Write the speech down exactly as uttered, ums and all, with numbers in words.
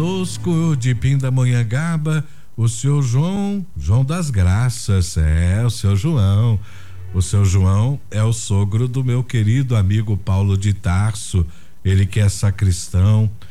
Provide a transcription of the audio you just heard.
Tosco de Pindamonhangaba, o seu João, João das Graças, é, o seu João. O seu João é o sogro do meu querido amigo Paulo de Tarso, ele que é sacristão.